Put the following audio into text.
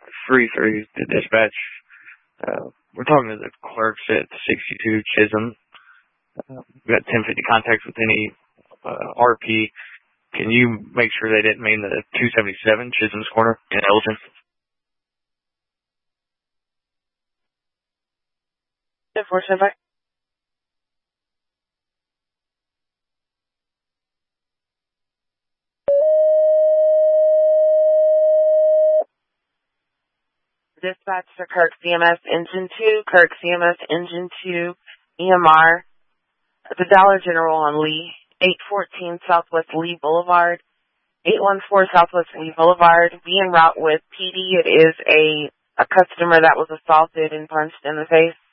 3-3, the dispatch. We're talking to the clerks at 62 Chisholm. We got 1050 contacts with any RP. Can you make sure they didn't mean the 277 Chisholm's Corner in Elgin? 475. Dispatch to Kirk CMS Engine 2, Kirk CMS Engine 2, EMR, the Dollar General on Lee, 814 Southwest Lee Boulevard, 814 Southwest Lee Boulevard, be en route with PD. It is a customer that was assaulted and punched in the face.